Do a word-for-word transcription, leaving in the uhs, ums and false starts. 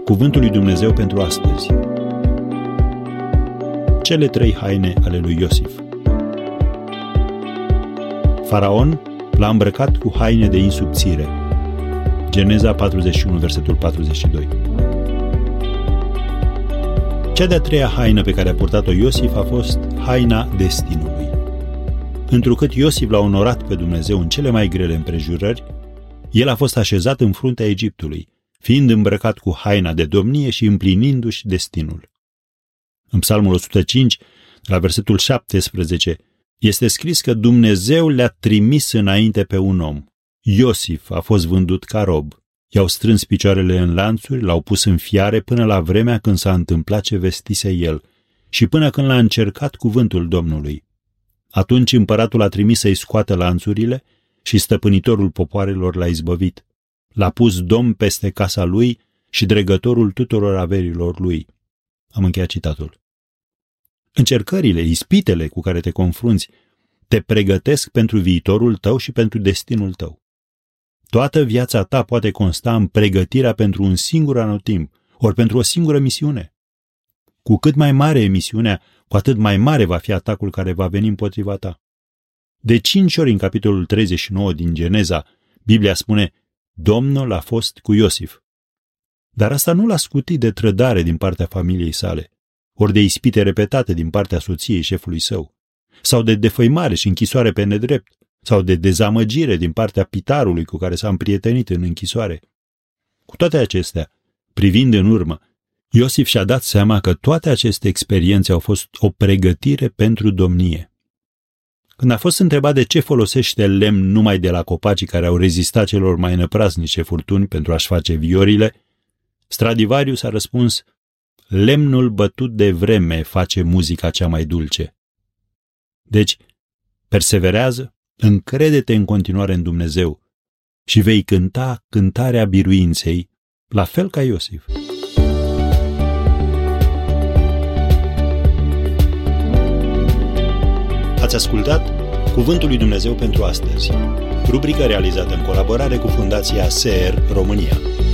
Cuvântul lui Dumnezeu pentru astăzi. Cele trei haine ale lui Iosif. Faraon l-a îmbrăcat cu haine de insubțire. Geneza patruzeci și unu, versetul patruzeci și doi. Cea de-a treia haină pe care a purtat-o Iosif a fost haina destinului. Întrucât Iosif l-a onorat pe Dumnezeu în cele mai grele împrejurări, el a fost așezat în fruntea Egiptului, fiind îmbrăcat cu haina de domnie și împlinindu-și destinul. În Psalmul o sută cinci, la versetul șaptesprezece, este scris că Dumnezeu le-a trimis înainte pe un om. Iosif a fost vândut ca rob. I-au strâns picioarele în lanțuri, l-au pus în fiare până la vremea când s-a întâmplat ce vestise el și până când l-a încercat cuvântul Domnului. Atunci împăratul a trimis să-i scoată lanțurile și stăpânitorul popoarelor l-a izbăvit. L-a pus domn peste casa lui și dregătorul tuturor averilor lui. Am încheiat citatul. Încercările, ispitele cu care te confrunți te pregătesc pentru viitorul tău și pentru destinul tău. Toată viața ta poate consta în pregătirea pentru un singur anotimp, ori pentru o singură misiune. Cu cât mai mare e misiunea, cu atât mai mare va fi atacul care va veni împotriva ta. De cinci ori în capitolul treizeci și nouă din Geneza, Biblia spune: Domnul a fost cu Iosif. Dar asta nu l-a scutit de trădare din partea familiei sale, ori de ispite repetate din partea soției șefului său, sau de defăimare și închisoare pe nedrept, sau de dezamăgire din partea pitarului cu care s-a împrietenit în închisoare. Cu toate acestea, privind în urmă, Iosif și-a dat seama că toate aceste experiențe au fost o pregătire pentru domnie. Când a fost întrebat de ce folosește lemn numai de la copacii care au rezistat celor mai năprasnice furtuni pentru a-și face viorile, Stradivarius a răspuns: lemnul bătut de vreme face muzica cea mai dulce. Deci, perseverează, încrede-te în continuare în Dumnezeu și vei cânta cântarea biruinței, la fel ca Iosif. Ați ascultat Cuvântul lui Dumnezeu pentru astăzi, rubrică realizată în colaborare cu Fundația S E R România.